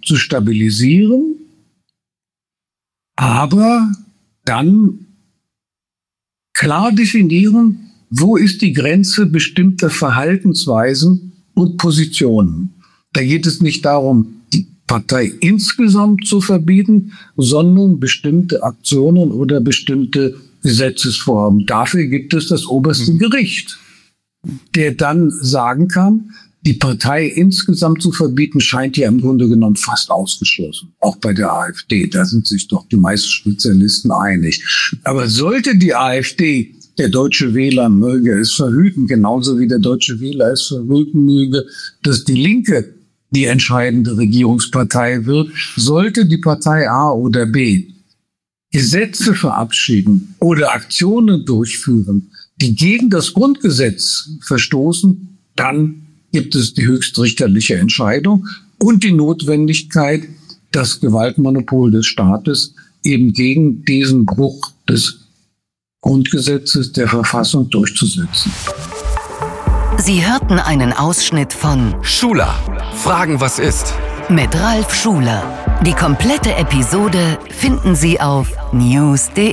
zu stabilisieren, aber dann klar definieren, wo ist die Grenze bestimmter Verhaltensweisen und Positionen. Da geht es nicht darum, die Partei insgesamt zu verbieten, sondern bestimmte Aktionen oder bestimmte Gesetzesformen. Dafür gibt es das oberste Gericht, der dann sagen kann, die Partei insgesamt zu verbieten, scheint ja im Grunde genommen fast ausgeschlossen. Auch bei der AfD, da sind sich doch die meisten Spezialisten einig. Aber sollte die AfD, der deutsche Wähler möge es verhüten, genauso wie der deutsche Wähler es verhüten möge, dass die Linke die entscheidende Regierungspartei wird, sollte die Partei A oder B Gesetze verabschieden oder Aktionen durchführen, die gegen das Grundgesetz verstoßen, dann gibt es die höchstrichterliche Entscheidung und die Notwendigkeit, das Gewaltmonopol des Staates eben gegen diesen Bruch des Grundgesetzes der Verfassung durchzusetzen. Sie hörten einen Ausschnitt von Schuler, Fragen, was ist? Mit Ralf Schuler. Die komplette Episode finden Sie auf news.de.